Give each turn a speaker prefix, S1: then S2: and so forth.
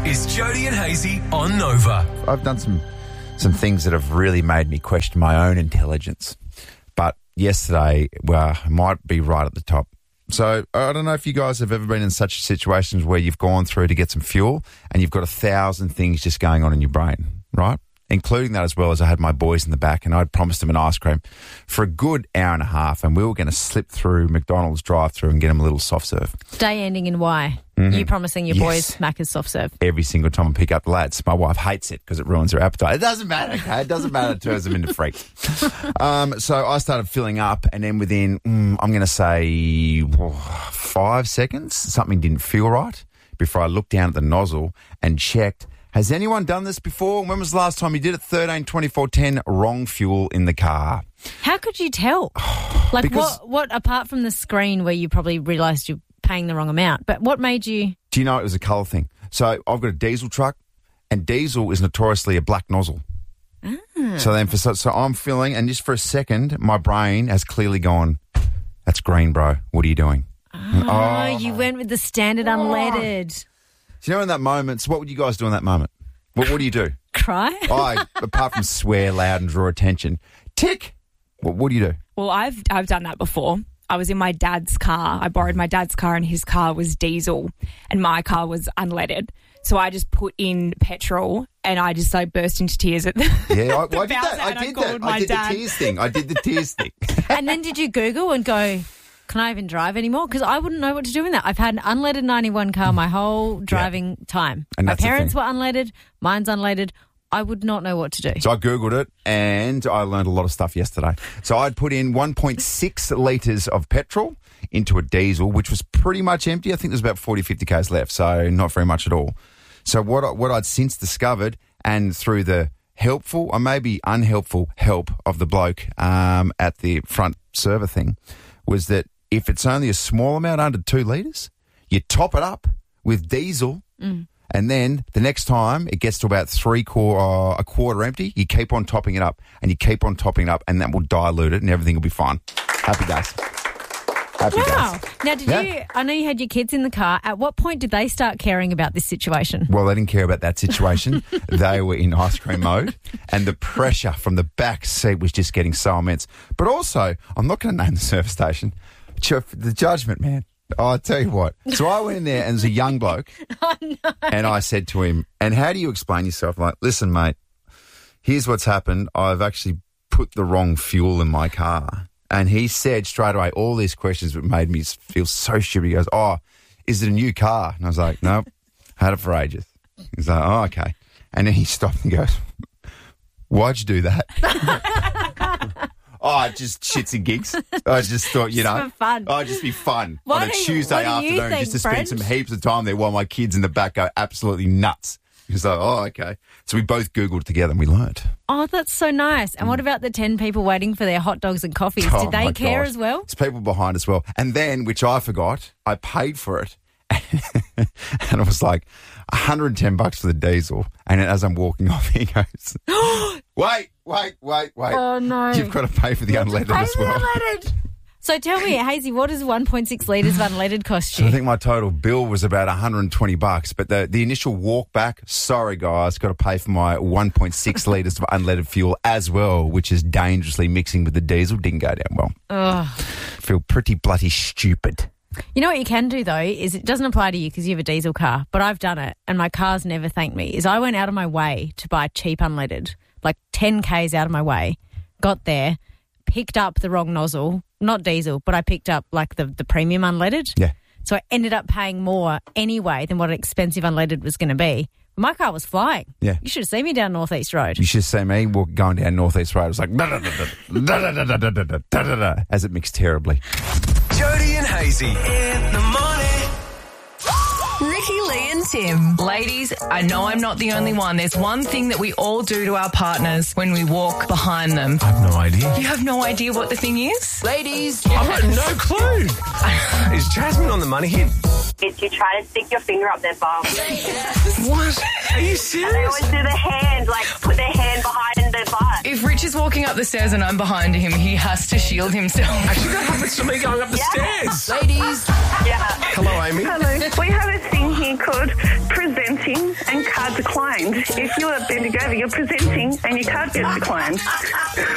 S1: is Jody and Hazy on Nova.
S2: I've done some things that have really made me question my own intelligence. But yesterday, well, might be right at the top. So I don't know if you guys have ever been in such situations where you've gone through to get some fuel and you've got 1,000 things just going on in your brain, right? Including that as well as I had my boys in the back and I'd promised them an ice cream for a good hour and a half and we were going to slip through McDonald's drive-through and get them a little soft serve.
S3: Day ending in Y. Mm-hmm. You promising your boys Macca's soft serve.
S2: Every single time I pick up the lads. My wife hates it because it ruins her appetite. It doesn't matter, okay? It doesn't matter. It turns them into freaks. So I started filling up and then within, I'm going to say 5 seconds, something didn't feel right before I looked down at the nozzle and checked. Has anyone done this before? When was the last time you did it? 13-24-10, wrong fuel in the car.
S3: How could you tell? Like
S2: Because-
S3: what apart from the screen where you probably realised you're paying the wrong amount, but what made you...
S2: Do you know it was a colour thing? So I've got a diesel truck and diesel is notoriously a black nozzle. So then so I'm filling and just for a second my brain has clearly gone, that's green, bro. What are you doing?
S3: You went with the standard unleaded.
S2: Do you know in that moment, so what would you guys do in that moment? What do you do?
S3: Cry?
S2: Apart from swear loud and draw attention. Tick! What do you do?
S4: Well, I've done that before. I was in my dad's car. I borrowed my dad's car and his car was diesel and my car was unleaded. So I just put in petrol and I just burst into tears at the
S2: I did that.
S4: I did
S2: the tears thing. I did the tears thing.
S3: And then did you Google and go, can I even drive anymore? Because I wouldn't know what to do in that. I've had an unleaded 91 car my whole driving time.
S2: And
S3: my
S2: that's the
S3: parents
S2: thing.
S3: were unleaded. Mine's unleaded. I would not know what to do.
S2: So I Googled it and I learned a lot of stuff yesterday. So I'd put in 1.6 litres of petrol into a diesel, which was pretty much empty. I think there's about 40, 50 Ks left, so not very much at all. So what I'd since discovered, and through the helpful or maybe unhelpful help of the bloke at the front server thing, was that if it's only a small amount under 2 litres, you top it up with diesel and then the next time it gets to about a quarter empty, you keep on topping it up and you keep on topping it up and that will dilute it and everything will be fine. Happy days. Happy
S3: Wow.
S2: days.
S3: Now, I know you had your kids in the car. At what point did they start caring about this situation?
S2: Well, they didn't care about that situation. They were in ice cream mode and the pressure from the back seat was just getting so immense. But also, I'm not going to name the service station, the judgment, man. Oh, I tell you what. So I went in there and there's a young bloke.
S3: Oh, no.
S2: And I said to him, and how do you explain yourself? I'm like, listen, mate, here's what's happened. I've actually put the wrong fuel in my car. And he said straight away all these questions that made me feel so stupid. He goes, is it a new car? And I was like, nope, had it for ages. He's like, oh, okay. And then he stopped and goes, why'd you do that? Just shits and gigs. I just thought,
S3: for fun.
S2: It'd just be fun
S3: What
S2: on a
S3: do you-
S2: Tuesday
S3: what do you
S2: afternoon
S3: think,
S2: just to spend
S3: French?
S2: some heaps of time there while my kids in the back go absolutely nuts. He's like, oh, okay. So we both Googled together and we learnt.
S3: Oh, that's so nice. And what about the 10 people waiting for their hot dogs and coffees?
S2: Oh,
S3: Did they
S2: my
S3: care
S2: gosh.
S3: as well?
S2: There's people behind as well. And then, which I forgot, I paid for it. And it was like $110 for the diesel. And then as I'm walking off, he goes, wait.
S3: Oh, no.
S2: You've got to pay for the unleaded as well.
S3: So tell me, Hazy, what does 1.6 litres of unleaded cost
S2: So I
S3: you?
S2: think my total bill was about $120, but the initial walk back, sorry guys, got to pay for my 1.6 litres of unleaded fuel as well, which is dangerously mixing with the diesel. Didn't go down well.
S3: Oh.
S2: Feel pretty bloody stupid.
S3: You know what you can do, though, is it doesn't apply to you because you have a diesel car, but I've done it, and my car's never thanked me, is I went out of my way to buy cheap unleaded, like 10 Ks out of my way, got there, picked up the wrong nozzle, not diesel, but I picked up like the premium unleaded.
S2: Yeah.
S3: So I ended up paying more anyway than what an expensive unleaded was going to be. My car was flying.
S2: Yeah.
S3: You should have seen me down North East Road.
S2: You should see me going down North East Road. It was like, as it mixed terribly.
S1: Jody and Hazy in the morning.
S5: Ricky, Lee and Tim. Ladies, I know I'm not the only one. There's one thing that we all do to our partners when we walk behind them.
S1: I have no idea.
S5: You have no idea what the thing is?
S6: Ladies,
S1: I've got no clue. Is Jasmine on the money here?
S7: It's you try to stick your finger up their bum.
S1: What? Are you
S7: They
S1: serious?
S7: always do the hand, like put their hand behind their butt.
S5: If Rich is walking up the stairs and I'm behind him, he has to shield himself.
S1: Actually, that happens to me going up the stairs.
S6: ladies.
S7: Yeah.
S1: Hello, Amy.
S8: Hello. We have a thing here called presenting.
S7: presenting and card declined. If you're bending over, you're presenting and your card gets declined.